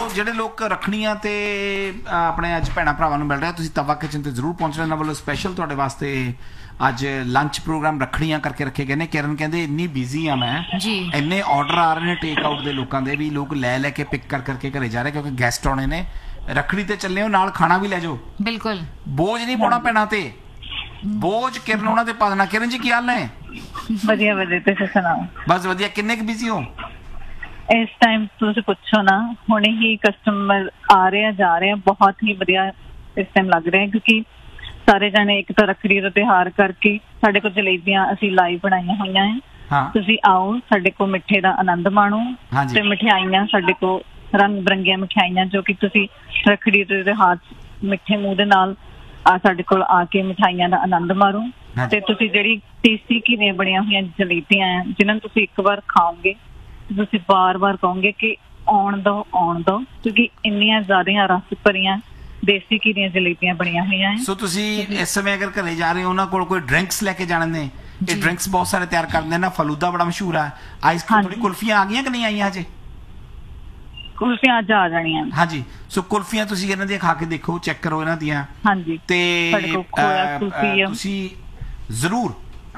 ਜਿਹੜੇ ਲੋਕ ਰੱਖਣੀਆਂ ਤੇ ਆਪਣੇ ਅੱਜ ਭੈਣਾਂ ਭਰਾਵਾਂ ਨੂੰ ਮਿਲ ਰਿਹਾ, ਤੁਸੀਂ ਤਵਾ ਕਿਚਨ ਤੇ ਜ਼ਰੂਰ ਪਹੁੰਚਣਾ। ਇਹਨਾਂ ਵੱਲੋਂ ਸਪੈਸ਼ਲ ਤੁਹਾਡੇ ਵਾਸਤੇ ਅੱਜ ਲੰਚ ਪ੍ਰੋਗਰਾਮ ਰੱਖੜੀਆਂ ਕਰਕੇ ਰੱਖੇ ਗਏ ਨੇ। ਕਿਰਨ ਕਹਿੰਦੇ ਇੰਨੀ ਬਿਜ਼ੀ ਆ ਮੈਂ ਜੀ, ਇੰਨੇ ਆਰਡਰ ਆ ਰਹੇ ਨੇ ਟੇਕ ਆਊਟ ਦੇ ਲੋਕਾਂ ਦੇ, ਵੀ ਲੋਕ ਲੈ ਕੇ ਪਿਕ ਕਰਕੇ ਘਰੇ ਜਾ ਰਹੇ ਕਿਉਂਕਿ ਗੈਸਟ ਆਉਣੇ ਨੇ। ਰੱਖੜੀ ਤੇ ਚੱਲੇ ਹੋ, ਨਾਲ ਖਾਣਾ ਵੀ ਲੈ ਜਾਓ। ਬਿਲਕੁਲ ਬੋਝ ਨਹੀਂ ਪਾਉਣਾ ਭੈਣਾਂ ਤੇ, ਬੋਝ ਕਿਰਨ ਉਹਨਾਂ ਤੇ ਪਾ ਦੇਣਾ। ਕਿਰਨ ਜੀ ਕੀ ਹਾਲ ਨੇ? ਵਧੀਆ ਵਧੀਆ, ਤੁਸੀਂ ਸੁਣਾਓ? ਬਸ ਵਧੀਆ। ਕਿੰਨੇ ਕੁ ਬਿਜ਼ੀ ਹੋ ਇਸ ਟਾਈਮ? ਤੁਸੀਂ ਪੁੱਛੋ ਨਾ, ਹੁਣੇ ਹੀ ਕਸਟਮਰ ਆ ਰਹੇ ਆ ਜਾ ਰਹੇ ਆ, ਬਹੁਤ ਹੀ ਵਧੀਆ ਇਸ ਟਾਈਮ ਲੱਗ ਰਿਹਾ ਕਿਉਂਕਿ ਸਾਰੇ ਜਾਣੇ ਇੱਕ ਤਾਂ ਰੱਖੜੀ ਦਾ ਤਿਉਹਾਰ ਕਰਕੇ ਸਾਡੇ ਕੋਲ ਜਲੇਬੀਆਂ ਅਸੀਂ ਲਾਈਵ ਬਣਾਈਆਂ ਹੋਈਆਂ ਹੈ। ਤੁਸੀਂ ਆਓ, ਸਾਡੇ ਕੋਲ ਮਿੱਠੇ ਦਾ ਆਨੰਦ ਮਾਣੋ। ਤੇ ਮਠਿਆਈਆਂ ਸਾਡੇ ਕੋਲ ਰੰਗ ਬਰੰਗੀਆਂ ਮਠਿਆਈਆਂ ਜੋ ਕਿ ਤੁਸੀਂ ਰੱਖੜੀ ਦੇ ਤਿਉਹਾਰ ਮਿੱਠੇ ਮੂੰਹ ਦੇ ਨਾਲ ਸਾਡੇ ਕੋਲ ਆ ਕੇ ਮਿਠਾਈਆਂ ਦਾ ਆਨੰਦ ਮਾਰੋ। ਤੇ ਤੁਸੀਂ ਜਿਹੜੀ ਟੇਸਟੀ ਘੀਆਂ ਬਣੀਆਂ ਹੋਈਆਂ ਜਲੇਬੀਆਂ ਆ ਜਿਹਨਾਂ ਨੂੰ ਤੁਸੀਂ ਇੱਕ ਵਾਰ ਖਾਓਗੇ ਤੁਸੀਂ ਬਾਰ-ਬਾਰ ਕਹੋਗੇ ਕਿ ਆਉਣ ਦੋ ਕਿਉਂਕਿ ਇੰਨੀਆਂ ਜ਼ਿਆਦਾ ਰਸ ਭਰੀਆਂ ਦੇਸੀ ਘੀ ਦੀਆਂ ਜਲੇਬੀਆਂ ਬਣੀਆਂ ਹੋਈਆਂ। ਸੋ ਤੁਸੀਂ ਇਸ ਸਮੇਂ ਅਗਰ ਘਰੇ ਜਾ ਰਹੇ ਹੋ, ਉਹਨਾਂ ਕੋਲ ਕੋਈ ਡਰਿੰਕਸ ਲੈ ਕੇ ਜਾਣੇ ਨੇ। ਇਹ ਡਰਿੰਕਸ ਬਹੁਤ ਸਾਰੇ ਤਿਆਰ ਕਰਦੇ ਨੇ। ਫਲੂਦਾ ਬੜਾ ਮਸ਼ਹੂਰ ਆ, ਆਈਸਕ੍ਰੀਮ, ਥੋੜੀ ਕੁਲਫੀਆਂ ਆ ਗਈਆਂ ਕਿ ਨਹੀਂ ਆਈਆਂ ਹਜੇ? ਕੁਲਫੀਆਂ ਅੱਜ ਆ ਜਾਣੀਆਂ। ਹਾਂਜੀ, ਸੋ ਕੁਲਫੀਆਂ ਤੁਸੀਂ ਇਹਨਾਂ ਦੀਆਂ ਖਾ ਕੇ ਦੇਖੋ, ਚੈੱਕ ਕਰੋ ਇਹਨਾਂ ਦੀਆਂ। ਹਾਂਜੀ, ਤੇ ਤੁਸੀਂ ਜ਼ਰੂਰ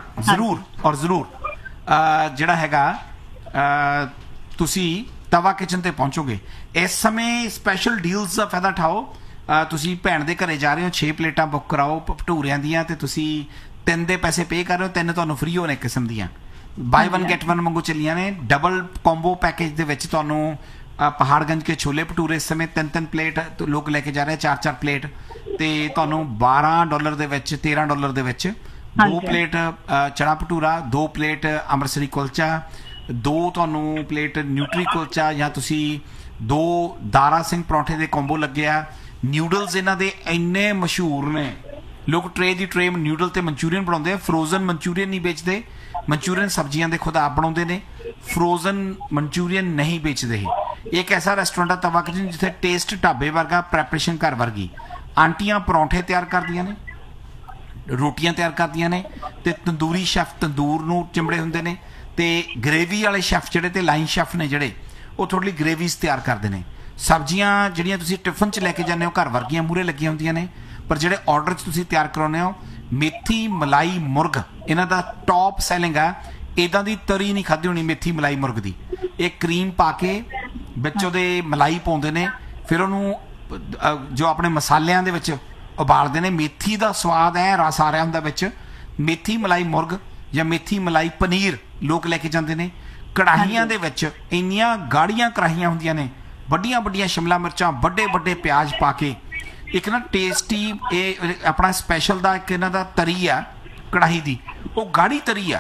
ਜਿਹੜਾ ਹੈਗਾ ਤੁਸੀਂ ਤਵਾ ਕਿਚਨ ਤੇ ਪਹੁੰਚੋਗੇ। ਇਸ ਸਮੇਂ ਸਪੈਸ਼ਲ ਡੀਲਸ ਦਾ ਫਾਇਦਾ ਉਠਾਓ। ਤੁਸੀਂ ਭੈਣ ਦੇ ਘਰੇ ਜਾ ਰਹੇ ਹੋ, 6 ਪਲੇਟਾਂ ਬੁੱਕ ਕਰਾਓ ਭਟੂਰਿਆਂ ਦੀਆਂ ਤੇ ਤੁਸੀਂ 3 ਦੇ ਪੈਸੇ ਪੇ ਕਰ ਰਹੇ ਹੋ, 3 ਤੁਹਾਨੂੰ ਫ੍ਰੀ ਹੋਣੇ ਕਿਸਮ ਦੀਆਂ। ਬਾਈ 1 ਗੈਟ 1 ਵਾਂਗੂ ਚੱਲੀਆਂ ਨੇ। ਡਬਲ ਕੰਬੋ ਪੈਕੇਜ ਦੇ ਵਿੱਚ ਤੁਹਾਨੂੰ ਪਹਾੜਗੰਜ ਕੇ ਛੋਲੇ ਭਟੂਰੇ ਇਸ ਸਮੇਂ 3 ਪਲੇਟ ਲੋਕ ਲੈ ਕੇ ਜਾ ਰਹੇ, 4 ਪਲੇਟ ਤੇ ਤੁਹਾਨੂੰ $12 ਦੇ ਵਿੱਚ, $13 ਦੇ ਵਿੱਚ 2 ਪਲੇਟ ਚਣਾ ਭਟੂਰਾ, 2 ਪਲੇਟ ਅੰਮ੍ਰਿਤਸਰੀ ਕੁਲਚਾ, 2 ਤੁਹਾਨੂੰ ਪਲੇਟ ਨਿਊਟਰੀ ਕੁਲਚਾ, ਜਾਂ ਤੁਸੀਂ 2 ਦਾਰਾ ਸਿੰਘ ਪਰੌਂਠੇ ਦੇ ਕੰਬੋ ਲੱਗਿਆ। ਨਿਊਡਲਸ ਇਹਨਾਂ ਦੇ ਇੰਨੇ ਮਸ਼ਹੂਰ ਨੇ, ਲੋਕ ਟਰੇ ਦੀ ਟਰੇ ਨਿਊਡਲ ਤੇ ਮਨਚੂਰੀਅਨ ਬਣਾਉਂਦੇ ਆ। ਫਰੋਜ਼ਨ ਮਨਚੂਰੀਅਨ ਨਹੀਂ ਵੇਚਦੇ, ਮਨਚੂਰੀਅਨ ਸਬਜ਼ੀਆਂ ਦੇ ਖੁਦ ਆਪ ਬਣਾਉਂਦੇ ਨੇ, ਫਰੋਜ਼ਨ ਮਨਚੂਰੀਅਨ ਨਹੀਂ ਵੇਚਦੇ। ਇਹ ਇੱਕ ਐਸਾ ਰੈਸਟੋਰੈਂਟ ਆ ਤਵਾ ਕਿਚਨ ਜਿੱਥੇ ਟੇਸਟ ਢਾਬੇ ਵਰਗਾ, ਪ੍ਰੈਪਰੇਸ਼ਨ ਘਰ ਵਰਗੀ। ਆਂਟੀਆਂ ਪਰੌਂਠੇ ਤਿਆਰ ਕਰਦੀਆਂ ਨੇ, ਰੋਟੀਆਂ ਤਿਆਰ ਕਰਦੀਆਂ ਨੇ, ਤੇ ਤੰਦੂਰੀ ਸ਼ੈਫ ਤੰਦੂਰ ਨੂੰ ਚਿੰਬੜੇ ਹੁੰਦੇ ਨੇ, ਤੇ ਗ੍ਰੇਵੀ ਵਾਲੇ ਸ਼ੈਫ ਜਿਹੜੇ ਤੇ ਲਾਈਨ ਸ਼ੈਫ ਨੇ ਜਿਹੜੇ ਉਹ ਤੁਹਾਡੇ ਲਈ ਗ੍ਰੇਵੀਜ਼ ਤਿਆਰ ਕਰਦੇ ਨੇ। ਸਬਜ਼ੀਆਂ ਜਿਹੜੀਆਂ ਤੁਸੀਂ ਟਿਫਨ 'ਚ ਲੈ ਕੇ ਜਾਂਦੇ ਹੋ ਘਰ ਵਰਗੀਆਂ ਮੂਹਰੇ ਲੱਗੀਆਂ ਹੁੰਦੀਆਂ ਨੇ, ਪਰ ਜਿਹੜੇ ਆਰਡਰ 'ਚ ਤੁਸੀਂ ਤਿਆਰ ਕਰਾਉਂਦੇ ਹੋ, ਮੇਥੀ ਮਲਾਈ ਮੁਰਗ ਇਹਨਾਂ ਦਾ ਟੌਪ ਸੈਲਿੰਗ ਆ। ਇੱਦਾਂ ਦੀ ਤਰੀ ਨਹੀਂ ਖਾਧੀ ਹੋਣੀ ਮੇਥੀ ਮਲਾਈ ਮੁਰਗ ਦੀ। ਇਹ ਕਰੀਮ ਪਾ ਕੇ ਵਿੱਚ ਉਹਦੇ ਮਲਾਈ ਪਾਉਂਦੇ ਨੇ, ਫਿਰ ਉਹਨੂੰ ਜੋ ਆਪਣੇ ਮਸਾਲਿਆਂ ਦੇ ਵਿੱਚ ਉਬਾਲਦੇ ਨੇ। ਮੇਥੀ ਦਾ ਸਵਾਦ ਐ ਰਸ ਆ ਰਿਹਾ ਹੁੰਦਾ ਵਿੱਚ। ਮੇਥੀ ਮਲਾਈ ਮੁਰਗ ਜਾਂ ਮੇਥੀ ਮਲਾਈ ਪਨੀਰ ਲੋਕ ਲੈ ਕੇ ਜਾਂਦੇ ਨੇ। ਕੜਾਹੀਆਂ ਦੇ ਵਿੱਚ ਇੰਨੀਆਂ ਗਾੜੀਆਂ ਕੜਾਹੀਆਂ ਹੁੰਦੀਆਂ ਨੇ, ਵੱਡੀਆਂ ਵੱਡੀਆਂ ਸ਼ਿਮਲਾ ਮਿਰਚਾਂ, ਵੱਡੇ ਵੱਡੇ ਪਿਆਜ਼ ਪਾ ਕੇ ਇੱਕ ਨਾ ਟੇਸਟੀ ਇਹ ਆਪਣਾ ਸਪੈਸ਼ਲ ਦਾ ਇੱਕ ਇਹਨਾਂ ਦਾ ਤਰੀ ਆ ਕੜਾਹੀ ਦੀ, ਉਹ ਗਾੜੀ ਤਰੀ ਆ।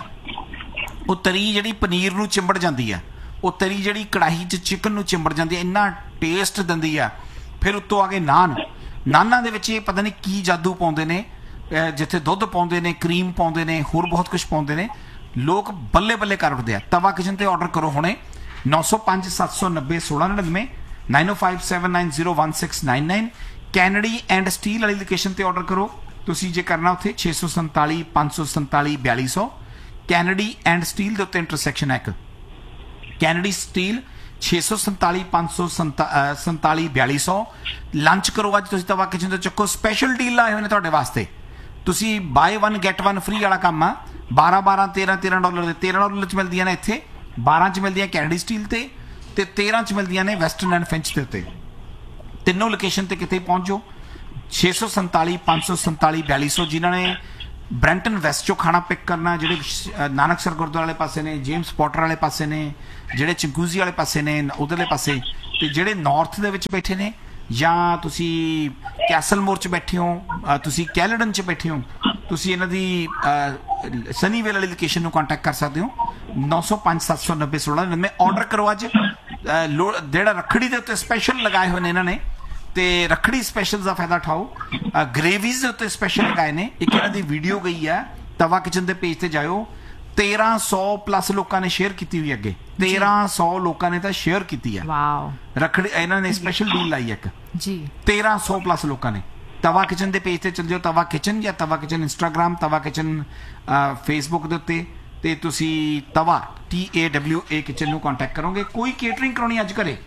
ਉਹ ਤਰੀ ਜਿਹੜੀ ਪਨੀਰ ਨੂੰ ਚਿੰਬੜ ਜਾਂਦੀ ਆ, ਉਹ ਤਰੀ ਜਿਹੜੀ ਕੜਾਹੀ 'ਚ ਚਿਕਨ ਨੂੰ ਚਿੰਬੜ ਜਾਂਦੀ ਆ, ਇੰਨਾ ਟੇਸਟ ਦਿੰਦੀ ਆ। ਫਿਰ ਉੱਤੋਂ ਆ ਗਏ ਨਾਨਾਂ ਦੇ ਵਿੱਚ ਇਹ ਪਤਾ ਨਹੀਂ ਕੀ ਜਾਦੂ ਪਾਉਂਦੇ ਨੇ, ਜਿੱਥੇ ਦੁੱਧ ਪਾਉਂਦੇ ਨੇ, ਕਰੀਮ ਪਾਉਂਦੇ ਨੇ, ਹੋਰ ਬਹੁਤ ਕੁਝ ਪਾਉਂਦੇ ਨੇ। ਲੋਕ ਬੱਲੇ ਬੱਲੇ ਕਰ ਉੱਠਦੇ ਆ। ਤਵਾ ਕਿਚਨ ਤੇ ਆਰਡਰ ਕਰੋ ਹੁਣੇ 905 790 1699 9057901699। ਕੈਨੇਡੀ ਐਂਡ ਸਟੀਲ ਵਾਲੀ ਲੋਕੇਸ਼ਨ ਤੇ ਆਰਡਰ ਕਰੋ ਤੁਸੀਂ ਜੇ ਕਰਨਾ, ਉੱਥੇ 647 547 4200 ਕੈਨੇਡੀ ਐਂਡ ਸਟੀਲ ਦੇ ਉੱਤੇ ਇੰਟਰਸੈਕਸ਼ਨ ਹੈ ਇੱਕ। Kennedy steel 647 547 4200। ਲੰਚ ਕਰੋ ਅੱਜ ਤੁਸੀਂ ਤਵਾ ਕਿਚਨ ਤੋਂ। ਚੱਕੋ ਸਪੈਸ਼ਲ ਡੀਲ ਲਾਏ ਹੋਏ ਨੇ ਤੁਹਾਡੇ ਵਾਸਤੇ। ਤੁਸੀਂ ਬਾਈ 1 ਗੈਟ 1 ਫ੍ਰੀ ਵਾਲਾ ਕੰਮ ਆ। 12 $13 ਦੇ $13 ਚ ਮਿਲਦੀਆਂ ਨੇ ਇੱਥੇ, 12 ਚ ਮਿਲਦੀਆਂ ਕੈਨੇਡੀ ਸਟੀਲ ਤੇ 13 ਚ ਮਿਲਦੀਆਂ ਨੇ ਵੈਸਟਰਨ ਐਂਡ ਫਿੰਚ ਦੇ ਉੱਤੇ। ਤਿੰਨੋਂ ਲੋਕੇਸ਼ਨ ਤੇ ਕਿਤੇ ਪਹੁੰਚ ਜਾਓ। 647 547 4200 ਜਿਨ੍ਹਾਂ ਨੇ ਬ੍ਰੈਂਟਨ ਵੈਸਟ ਚੋਂ ਖਾਣਾ ਪਿਕ ਕਰਨਾ, ਜਿਹੜੇ ਨਾਨਕਸਰ ਗੁਰਦੁਆਰੇ ਵਾਲੇ ਪਾਸੇ ਨੇ, ਜੇਮਸ ਪੋਟਰ ਵਾਲੇ ਪਾਸੇ ਨੇ, ਜਿਹੜੇ ਚੰਕੂਜ਼ੀ ਵਾਲੇ ਪਾਸੇ ਨੇ ਉਧਰਲੇ ਪਾਸੇ, ਤੇ ਜਿਹੜੇ ਨਾਰਥ ਦੇ ਵਿੱਚ ਬੈਠੇ ਨੇ, ਜਾਂ ਤੁਸੀਂ ਕੈਸਲਮੋਰ 'ਚ ਬੈਠੇ ਹੋ, ਤੁਸੀਂ ਕੈਲਡਨ 'ਚ ਬੈਠੇ ਹੋ, ਤੁਸੀਂ ਇਹਨਾਂ ਦੀ ਸਨੀਵੇਲ ਵਾਲੀ ਲੋਕੇਸ਼ਨ ਨੂੰ ਕੰਟੈਕਟ ਕਰ ਸਕਦੇ ਹੋ। 905 790 1699 ਆਰਡਰ ਕਰੋ ਅੱਜ। ਜਿਹੜਾ ਰੱਖੜੀ ਦੇ ਉੱਤੇ ਸਪੈਸ਼ਲ ਲਗਾਏ ਹੋਏ ਨੇ ਇਹਨਾਂ ਨੇ, ਤੇ ਰੱਖੜੀ ਸਪੈਸ਼ਲ ਦਾ ਫਾਇਦਾ ਉਠਾਓ। ਗ੍ਰੇਵੀਜ਼ ਦੇ ਉੱਤੇ ਸਪੈਸ਼ਲ ਲਗਾਏ ਨੇ। ਇੱਕ ਇਹਨਾਂ ਦੀ ਵੀਡੀਓ ਗਈ ਆ, ਤਵਾ ਕਿਚਨ ਦੇ ਪੇਜ ਤੇ ਜਾਇਓ, 1300 ਪਲੱਸ ਲੋਕਾਂ ਨੇ ਸ਼ੇਅਰ ਕੀਤੀ ਹੋਈ। ਅੱਗੇ 1300 ਲੋਕਾਂ ਨੇ ਤਾਂ ਸ਼ੇਅਰ ਕੀਤੀ ਆ। ਵਾਓ, ਰੱਖੜੀ ਇਹਨਾਂ ਨੇ ਸਪੈਸ਼ਲ ਡੀਲ ਲਾਈ ਇੱਕ ਜੀ। 1300 ਪਲੱਸ ਲੋਕਾਂ ਨੇ। ਤਵਾ ਕਿਚਨ ਦੇ ਪੇਜ ਤੇ ਚਲ ਜਾਓ, ਤਵਾ ਕਿਚਨ ਜਾਂ ਤਵਾ ਕਿਚਨ ਇੰਸਟਾਗ੍ਰਾਮ, ਤਵਾ ਕਿਚਨ ਫੇਸਬੁੱਕ ਦੇ ਉੱਤੇ, ਤੇ ਤੁਸੀਂ ਤਵਾ TAWA ਕਿਚਨ ਨੂੰ ਕੰਟੈਕਟ ਕਰੋਗੇ। ਕੋਈ ਕੇਟਰਿੰਗ ਕਰਾਉਣੀ ਅੱਜ ਘਰੇ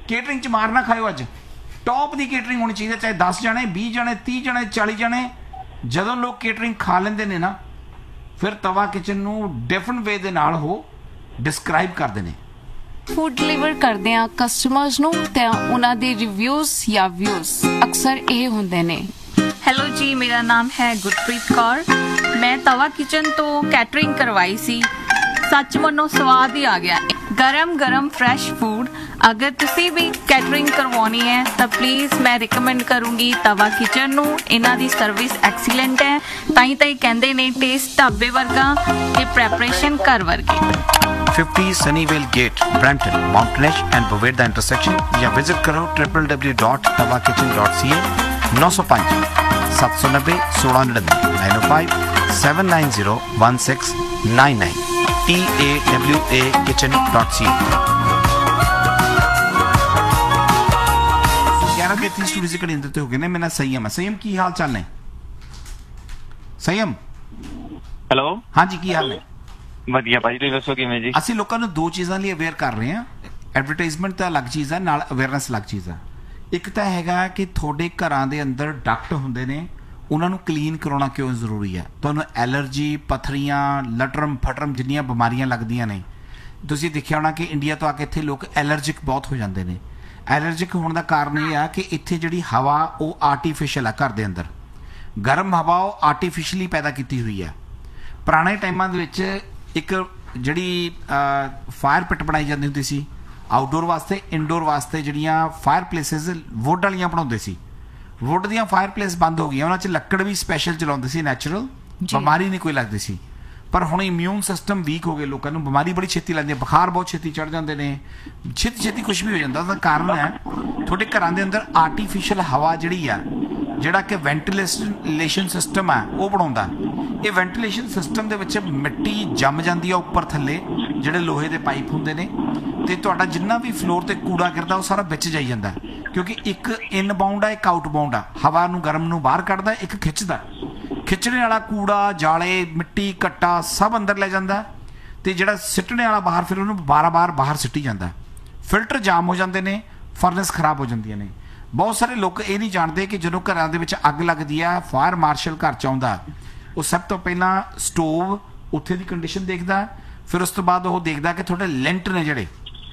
ਕੇਟਰਿੰਗ 'ਚ ਮਾਰ ਨਾ ਖਾਇਓ ਅੱਜ। ਟੌਪ ਦੀ ਕੇਟਰਿੰਗ ਹੋਣੀ ਚਾਹੀਦੀ, ਚਾਹੇ 10 ਜਣੇ 20 ਜਣੇ 30 ਜਣੇ 40 ਜਣੇ। ਜਦੋਂ ਲੋਕ ਕੇਟਰਿੰਗ ਖਾ ਲੈਂਦੇ ਨੇ ਨਾ, ਫਿਰ ਤਵਾ ਕਿਚਨ ਨੂੰ ਡਿਫਰੈਂਟ ਵੇ ਦੇ ਨਾਲ ਉਹ ਡਿਸਕ੍ਰਾਈਬ ਕਰਦੇ ਨੇ। ਫੂਡ ਡਿਲੀਵਰ ਕਰਦੇ ਆ ਕਸਟਮਰਸ ਨੂੰ ਤੇ ਉਹਨਾਂ ਦੇ ਰਿਵਿਊਜ਼ ਜਾਂ ਵਿਊਜ਼ ਅਕਸਰ ਇਹ ਹੁੰਦੇ ਨੇ। ਹੈਲੋ ਜੀ, ਮੇਰਾ ਨਾਮ ਹੈ ਗੁਰਪ੍ਰੀਤ ਕੌਰ। ਮੈਂ ਤਵਾ ਕਿਚਨ ਤੋਂ ਕੈਟਰਿੰਗ ਕਰਵਾਈ ਸੀ। ਸੱਚ ਮੰਨੋ ਸਵਾਦ ਹੀ ਆ ਗਿਆ। ਗਰਮ ਫਰੈਸ਼ ਫੂਡ। ਅਗਰ ਤੁਸੀਂ ਵੀ ਕੈਟਰਿੰਗ ਕਰਵਾਉਣੀ ਹੈ ਤਾਂ ਪਲੀਜ਼ ਮੈਂ ਰਿਕਮੈਂਡ ਕਰੂੰਗੀ ਤਵਾ ਕਿਚਨ ਨੂੰ। ਇਹਨਾਂ ਦੀ ਸਰਵਿਸ ਐਕਸੀਲੈਂਟ ਹੈ। ਤਾਂ ਹੀ ਕਹਿੰਦੇ ਨੇ ਟੇਸਟ ਢਾਬੇ ਵਰਗਾ ਤੇ ਪ੍ਰੈਪਰੇਸ਼ਨ ਘਰ ਵਰਗੀ। 50 Sunnyvale Gate, Brampton, Mountainish and Boveda intersection या विजिट करो www.tawakitchen.ca 905 790 1699 905 790 1699 TAWAkitchen.ca। 11:30 स्टूडियो से कड़ी अंदर हो गए ने। मेरा संयम है। संयम की हाल चाल ने? ਸੰਯਮ ਹੈਲੋ ਹਾਂਜੀ ਕੀ ਹਾਲ ਹੈ? ਵਧੀਆ ਭਾਜੀ, ਤੁਸੀਂ ਦੱਸੋ ਕਿਵੇਂ ਜੀ? ਅਸੀਂ ਲੋਕਾਂ ਨੂੰ ਦੋ ਚੀਜ਼ਾਂ ਲਈ ਅਵੇਅਰ ਕਰ ਰਹੇ ਹਾਂ। ਐਡਵਰਟਾਈਜ਼ਮੈਂਟ ਤਾਂ ਅਲੱਗ ਚੀਜ਼ ਹੈ, ਨਾਲ ਅਵੇਅਰਨੈਸ ਅਲੱਗ ਚੀਜ਼ ਹੈ। ਇੱਕ ਤਾਂ ਹੈਗਾ ਕਿ ਤੁਹਾਡੇ ਘਰਾਂ ਦੇ ਅੰਦਰ ਡਕਟ ਹੁੰਦੇ ਨੇ, ਉਹਨਾਂ ਨੂੰ ਕਲੀਨ ਕਰਾਉਣਾ ਕਿਉਂ ਜ਼ਰੂਰੀ ਹੈ। ਤੁਹਾਨੂੰ ਐਲਰਜੀ, ਪੱਥਰੀਆਂ, ਲਟਰਮ ਫਟਰਮ ਜਿੰਨੀਆਂ ਬਿਮਾਰੀਆਂ ਲੱਗਦੀਆਂ ਨੇ, ਤੁਸੀਂ ਦੇਖਿਆ ਹੋਣਾ ਕਿ ਇੰਡੀਆ ਤੋਂ ਆ ਕੇ ਇੱਥੇ ਲੋਕ ਐਲਰਜਿਕ ਬਹੁਤ ਹੋ ਜਾਂਦੇ ਨੇ। ਐਲਰਜਿਕ ਹੋਣ ਦਾ ਕਾਰਨ ਇਹ ਆ ਕਿ ਇੱਥੇ ਜਿਹੜੀ ਹਵਾ ਉਹ ਆਰਟੀਫਿਸ਼ਲ ਆ। ਘਰ ਦੇ ਅੰਦਰ ਗਰਮ ਹਵਾ ਉਹ ਆਰਟੀਫਿਸ਼ਲੀ ਪੈਦਾ ਕੀਤੀ ਹੋਈ ਹੈ। ਪੁਰਾਣੇ ਟਾਈਮਾਂ ਦੇ ਵਿੱਚ ਇੱਕ ਜਿਹੜੀ ਫਾਇਰ ਪਿਟ ਬਣਾਈ ਜਾਂਦੀ ਹੁੰਦੀ ਸੀ ਆਊਟਡੋਰ ਵਾਸਤੇ, ਇਨਡੋਰ ਵਾਸਤੇ ਜਿਹੜੀਆਂ ਫਾਇਰ ਪਲੇਸਿਸ ਵੁੱਡ ਵਾਲੀਆਂ ਬਣਾਉਂਦੇ ਸੀ। ਵੁੱਡ ਦੀਆਂ ਫਾਇਰ ਪਲੇਸ ਬੰਦ ਹੋ ਗਈਆਂ, ਉਹਨਾਂ 'ਚ ਲੱਕੜ ਵੀ ਸਪੈਸ਼ਲ ਚਲਾਉਂਦੇ ਸੀ, ਨੈਚੁਰਲ, ਬਿਮਾਰੀ ਨਹੀਂ ਕੋਈ ਲੱਗਦੀ ਸੀ। ਪਰ ਹੁਣ ਇਮਿਊਨ ਸਿਸਟਮ ਵੀਕ ਹੋ ਗਏ, ਲੋਕਾਂ ਨੂੰ ਬਿਮਾਰੀ ਬੜੀ ਛੇਤੀ ਲੱਗਦੀ ਹੈ, ਬੁਖਾਰ ਬਹੁਤ ਛੇਤੀ ਚੜ ਜਾਂਦੇ ਨੇ, ਛੇਤੀ ਕੁਛ ਵੀ ਹੋ ਜਾਂਦਾ। ਉਹਦਾ ਕਾਰਨ ਹੈ ਤੁਹਾਡੇ ਘਰਾਂ ਦੇ ਅੰਦਰ ਆਰਟੀਫਿਸ਼ਲ ਹਵਾ ਜਿਹੜੀ ਆ, ਜਿਹੜਾ ਕਿ ਵੈਂਟੀਲੇਸ਼ਨ ਸਿਸਟਮ ਹੈ ਉਹ ਬਣਾਉਂਦਾ। ਇਹ ਵੈਂਟੀਲੇਸ਼ਨ ਸਿਸਟਮ ਦੇ ਵਿੱਚ ਮਿੱਟੀ ਜੰਮ ਜਾਂਦੀ ਆ ਉੱਪਰ ਥੱਲੇ, ਜਿਹੜੇ ਲੋਹੇ ਦੇ ਪਾਈਪ ਹੁੰਦੇ ਨੇ, ਤੇ ਤੁਹਾਡਾ ਜਿੰਨਾ ਵੀ ਫਲੋਰ ਤੇ ਕੂੜਾ ਗਿਰਦਾ ਉਹ ਸਾਰਾ ਵਿੱਚ ਜਾਈ ਜਾਂਦਾ, ਕਿਉਂਕਿ ਇੱਕ ਇਨਬਾਉਂਡ ਆ, ਇੱਕ ਆਊਟਬਾਉਂਡ ਆ। ਹਵਾ ਨੂੰ ਗਰਮ ਨੂੰ ਬਾਹਰ ਕੱਢਦਾ, ਇੱਕ ਖਿੱਚਦਾ। ਖਿੱਚਣੇ ਵਾਲਾ ਕੂੜਾ, ਜਾਲੇ, ਮਿੱਟੀ, ਘੱਟਾ ਸਭ ਅੰਦਰ ਲੈ ਜਾਂਦਾ, ਤੇ ਜਿਹੜਾ ਸਿੱਟਣੇ ਵਾਲਾ ਬਾਹਰ ਫਿਰ ਉਹਨੂੰ ਬਾਰ-ਬਾਰ ਬਾਹਰ ਸਿੱਟੀ ਜਾਂਦਾ। ਫਿਲਟਰ ਜਾਮ ਹੋ ਜਾਂਦੇ ਨੇ, ਫਰਨੈਸ ਖਰਾਬ ਹੋ ਜਾਂਦੀਆਂ ਨੇ। ਬਹੁਤ ਸਾਰੇ ਲੋਕ ਇਹ ਨਹੀਂ ਜਾਣਦੇ ਕਿ ਜਦੋਂ ਘਰਾਂ ਦੇ ਵਿੱਚ ਅੱਗ ਲੱਗਦੀ ਆ, ਫਾਇਰ ਮਾਰਸ਼ਲ ਘਰ 'ਚ ਆਉਂਦਾ, ਉਹ ਸਭ ਤੋਂ ਪਹਿਲਾਂ ਸਟੋਵ ਉੱਥੇ ਦੀ ਕੰਡੀਸ਼ਨ ਦੇਖਦਾ, ਫਿਰ ਉਸ ਤੋਂ ਬਾਅਦ ਉਹ ਦੇਖਦਾ ਕਿ ਤੁਹਾਡੇ ਲੈਂਟ ਨੇ ਜਿਹੜੇ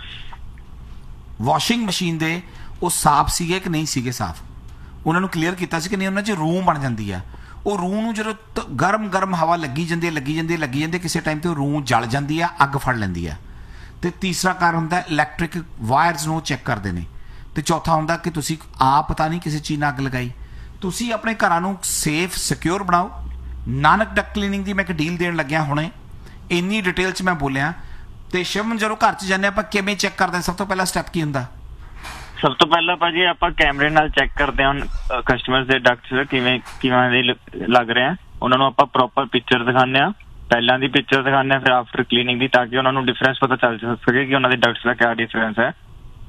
ਵਾਸ਼ਿੰਗ ਮਸ਼ੀਨ ਦੇ ਉਹ ਸਾਫ਼ ਸੀਗੇ ਕਿ ਨਹੀਂ ਸੀਗੇ ਸਾਫ਼, ਉਹਨਾਂ ਨੂੰ ਕਲੀਅਰ ਕੀਤਾ ਸੀ ਕਿ ਨਹੀਂ, ਉਹਨਾਂ 'ਚ ਰੂਮ ਬਣ ਜਾਂਦੀ ਆ। ਉਹ ਰੂਹ ਨੂੰ ਜਦੋਂ ਗਰਮ ਹਵਾ ਲੱਗੀ ਜਾਂਦੀ ਕਿਸੇ ਟਾਈਮ ਤੇ ਉਹ ਰੂਹ ਜਲ ਜਾਂਦੀ ਆ, ਅੱਗ ਫੜ ਲੈਂਦੀ ਆ। ਤੇ ਤੀਸਰਾ ਕਾਰਨ ਹੁੰਦਾ ਇਲੈਕਟ੍ਰਿਕ ਵਾਇਰਸ ਨੂੰ ਚੈੱਕ ਕਰਦੇ ਨੇ। ਤੇ ਚੌਥਾ ਹੁੰਦਾ ਕਿ ਤੁਸੀਂ ਆਪ ਪਤਾ ਨਹੀਂ ਕਿਸੇ ਚੀਜ਼ ਨਾਲ ਅੱਗ ਲਗਾਈ। ਤੁਸੀਂ ਆਪਣੇ ਘਰਾਂ ਨੂੰ ਸੇਫ ਸਿਕਿਉਰ ਬਣਾਓ। ਨਾਨਕ ਡਕ ਕਲੀਨਿੰਗ ਦੀ ਮੈਂ ਇੱਕ ਡੀਲ ਦੇਣ ਲੱਗਿਆ ਹੁਣੇ, ਇੰਨੀ ਡਿਟੇਲ 'ਚ ਮੈਂ ਬੋਲਿਆ। ਤੇ ਸ਼ਿਵਮ, ਜਦੋਂ ਘਰ 'ਚ ਜਾਂਦੇ ਆਪਾਂ ਕਿਵੇਂ ਚੈੱਕ ਕਰਦੇ ਹਾਂ? ਸਭ ਤੋਂ ਪਹਿਲਾ ਸਟੈਪ ਕੀ ਹੁੰਦਾ? ਸਭ ਤੋਂ ਪਹਿਲਾਂ ਭਾਜੀ ਆਪਾਂ ਕੈਮਰੇ ਨਾਲ ਚੈੱਕ ਕਰਦੇ ਹਾਂ ਕਸਟਮਰਸ ਦੇ ਡਕਟਸ ਕਿਵੇਂ ਦੇ ਲੱਗ ਰਹੇ ਆ। ਉਹਨਾਂ ਨੂੰ ਆਪਾਂ ਪ੍ਰੋਪਰ ਪਿਕਚਰ ਦਿਖਾਉਂਦੇ ਆ, ਪਹਿਲਾਂ ਦੀ ਪਿਕਚਰ ਦਿਖਾਉਂਦੇ ਆ, ਫਿਰ ਆਫਟਰ ਕਲੀਨਿੰਗ ਦੀ, ਤਾਂ ਕਿ ਉਹਨਾਂ ਨੂੰ ਡਿਫਰੈਂਸ ਪਤਾ ਚੱਲ ਸਕੇ ਕਿ ਉਹਨਾਂ ਦੇ ਡਕਟਸ ਦਾ ਕਿਆ ਡਿਫਰੈਂਸ ਹੈ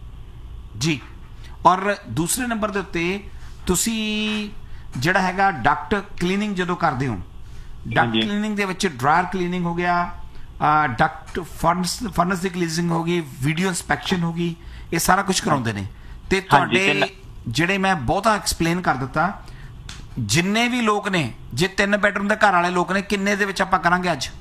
ਜੀ। ਔਰ ਦੂਸਰੇ ਨੰਬਰ ਦੇ ਉੱਤੇ ਤੁਸੀਂ ਜਿਹੜਾ ਹੈਗਾ ਡਕਟ ਕਲੀਨਿੰਗ ਜਦੋਂ ਕਰਦੇ ਹੋ, ਡਕਟ ਕਲੀਨਿੰਗ ਦੇ ਵਿੱਚ ਡਰਾਇਰ ਕਲੀਨਿੰਗ ਹੋ ਗਿਆ, ਡਕਟ ਫਰਨਸ ਦੀ ਕਲੀਨਿੰਗ ਹੋ ਗਈ, ਵੀਡੀਓ ਇੰਸਪੈਕਸ਼ਨ ਹੋ ਗਈ, ਇਹ ਸਾਰਾ ਕੁਝ ਕਰਾਉਂਦੇ ਨੇ। ਤੇ ਤੁਹਾਡੇ ਜਿਹੜੇ ਮੈਂ ਬਹੁਤਾ ਐਕਸਪਲੇਨ ਕਰ ਦਿੱਤਾ, ਜਿੰਨੇ ਵੀ ਲੋਕ ਨੇ, ਜੇ 3 ਬੈਡਰੂਮ ਦੇ ਘਰ ਵਾਲੇ ਲੋਕ ਨੇ, ਕਿੰਨੇ ਦੇ ਵਿੱਚ ਆਪਾਂ ਕਰਾਂਗੇ ਅੱਜ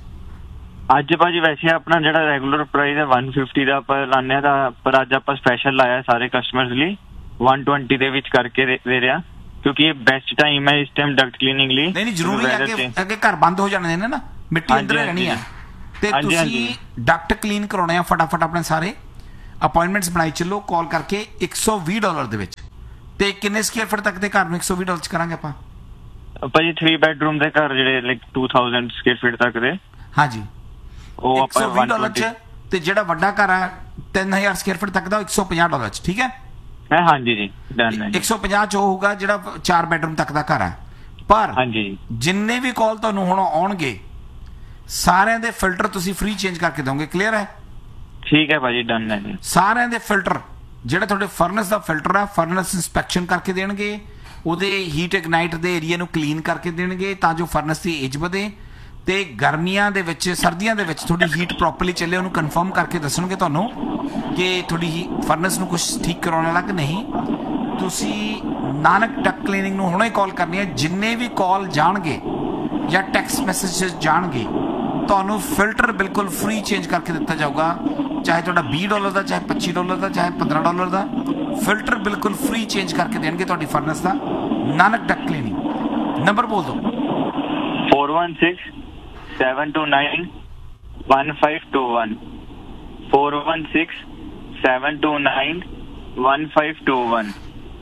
ਭਾਜੀ? ਵੈਸੇ ਆਪਣਾ ਜਿਹੜਾ ਰੈਗੂਲਰ ਪ੍ਰਾਈਸ ਹੈ 150 ਦਾ ਆਪਾਂ ਲਾਉਂਦੇ ਆ, ਤਾਂ ਪਰ ਅੱਜ ਆਪਾਂ ਸਪੈਸ਼ਲ ਲਾਇਆ ਸਾਰੇ ਕਸਟਮਰਸ ਲਈ 120 ਦੇ ਵਿੱਚ ਕਰਕੇ ਦੇ ਰਿਹਾ, ਕਿਉਂਕਿ ਇਹ ਬੈਸਟ ਟਾਈਮ ਹੈ ਇਸ ਟਾਈਮ ਡਕਟ ਕਲੀਨਿੰਗ ਲਈ। ਨਹੀਂ ਜ਼ਰੂਰੀ ਹੈ ਕਿ ਅੱਗੇ ਘਰ ਬੰਦ ਹੋ ਜਾਣੇ ਨੇ ਨਾ, ਮਿੱਟੀ ਅੰਦਰ ਰਹਿਣੀ ਆ, ਤੇ ਤੁਸੀਂ ਡਕਟ ਕਲੀਨ ਕਰਾਉਣੇ ਆ ਫਟਾਫਟ। ਆਪਣੇ ਸਾਰੇ ਅਪਾਇੰਟਮੈਂਟਸ ਬਣਾਈ ਚੱਲੋ ਕਾਲ ਕਰਕੇ $120 ਦੇ ਵਿੱਚ। ਤੇ ਕਿੰਨੇ ਸਕੁਅਰ ਫੁੱਟ ਤੱਕ ਦੇ ਘਰ ਨੂੰ $120 ਚ ਕਰਾਂਗੇ ਆਪਾਂ ਭਾਜੀ? 3 ਬੈਡਰੂਮ ਦੇ ਘਰ ਜਿਹੜੇ ਲਾਈਕ 2000 ਸਕੁਅਰ ਫੀਟ ਤੱਕ ਦੇ, ਹਾਂਜੀ, ਉਹ ਆਪਾਂ $120 ਚ। ਤੇ ਜਿਹੜਾ ਵੱਡਾ ਘਰ ਹੈ 3000 ਸਕੁਅਰ ਫੁੱਟ ਤੱਕ ਦਾ $150 ਚ, ਠੀਕ ਹੈ? ਹਾਂਜੀ ਜੀ, 150 ਚ ਹੋਊਗਾ ਜਿਹੜਾ 4 ਬੈਡਰੂਮ ਤੱਕ ਦਾ ਘਰ ਹੈ। ਪਰ ਜਿੰਨੇ ਵੀ ਕਾਲ ਤੁਹਾਨੂੰ ਹੁਣ ਆਉਣਗੇ, ਸਾਰਿਆਂ ਦੇ ਫਿਲਟਰ ਤੁਸੀਂ ਫ੍ਰੀ ਚੇਂਜ ਕਰਕੇ ਦੋਗੇ। ਕਲੀਅਰ ਹੈ? ਠੀਕ ਹੈ ਭਾਜੀ, ਡਨ ਹੈ ਜੀ। ਸਾਰਿਆਂ ਦੇ ਫਿਲਟਰ, ਜਿਹੜਾ ਤੁਹਾਡੇ ਫਰਨਸ ਦਾ ਫਿਲਟਰ ਹੈ, ਫਰਨਸ ਇੰਸਪੈਕਸ਼ਨ ਕਰਕੇ ਦੇਣਗੇ, ਉਹਦੇ ਹੀਟ ਇਗਨਾਈਟ ਦੇ ਏਰੀਆ ਨੂੰ ਕਲੀਨ ਕਰਕੇ ਦੇਣਗੇ, ਤਾਂ ਜੋ ਫਰਨਸ ਦੀ ਏਜ ਵਧੇ। ਤੇ ਗਰਮੀਆਂ ਦੇ ਵਿੱਚ ਸਰਦੀਆਂ ਦੇ ਵਿੱਚ ਤੁਹਾਡੀ ਹੀਟ ਪ੍ਰੋਪਰਲੀ ਚੱਲੇ ਉਹਨੂੰ ਕਨਫਰਮ ਕਰਕੇ ਦੱਸਣਗੇ ਤੁਹਾਨੂੰ ਕਿ ਤੁਹਾਡੀ ਫਰਨੈਸ ਨੂੰ ਕੁਝ ਠੀਕ ਕਰਾਉਣ ਵਾਲਾ ਕਿ ਨਹੀਂ। ਤੁਸੀਂ ਨਾਨਕ ਡਕ ਕਲੀਨਿੰਗ ਨੂੰ ਹੁਣੇ ਕਾਲ ਕਰਨੀ ਹੈ। ਜਿੰਨੇ ਵੀ ਕਾਲ ਜਾਣਗੇ ਜਾਂ ਟੈਕਸਟ ਮੈਸੇजेस ਜਾਣਗੇ ਤੁਹਾਨੂੰ ਫਿਲਟਰ ਬਿਲਕੁਲ ਫ੍ਰੀ ਚੇਂਜ ਕਰਕੇ ਦਿੱਤਾ ਜਾਊਗਾ, ਚਾਹੇ ਤੁਹਾਡਾ $20 ਦਾ, ਚਾਹੇ $25 ਦਾ, ਚਾਹੇ $15 ਦਾ ਫਿਲਟਰ ਬਿਲਕੁਲ ਫ੍ਰੀ ਚੇਂਜ ਕਰਕੇ ਦੇਣਗੇ ਤੁਹਾਡੀ ਫਰਨੈਸ ਦਾ। ਨਾਨਕ ਡਕ ਕਲੀਨਿੰਗ ਨੰਬਰ ਬੋਲ ਦਿਓ 416-729-1521 416-729-1521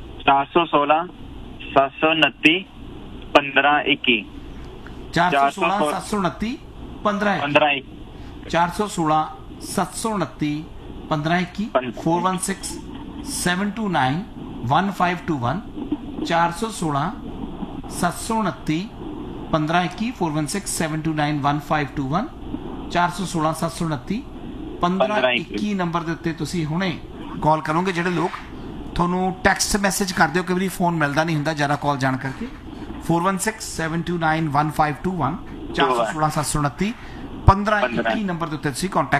416-729-1521 416-729-1521 416-729-1521 416-729-1521 416-729-1521 416-729-1521 416-729-1521 ਨੰਬਰ ਦੇ ਉੱਤੇ ਤੁਸੀਂ ਹੁਣੇ ਕਾਲ ਕਰੋਗੇ। ਜਿਹੜੇ ਲੋਕ ਤੁਹਾਨੂੰ ਟੈਕਸਟ ਮੈਸੇਜ ਕਰਦੇ ਹੋ, ਕਈ ਵਾਰੀ ਫੋਨ ਮਿਲਦਾ ਨਹੀਂ ਹੁੰਦਾ ਜ਼ਿਆਦਾ ਕਾਲ ਜਾਣ ਕਰਕੇ, 416-729-1521 416-729-1521 ਨੰਬਰ ਦੇ ਉੱਤੇ ਤੁਸੀਂ ਕੰਟੈਕਟ